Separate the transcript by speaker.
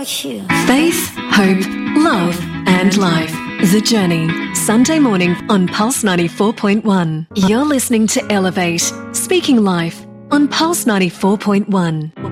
Speaker 1: Faith, hope, love and life. The Journey. Sunday morning on Pulse 94.1. You're listening to Elevate. Speaking Life on Pulse 94.1.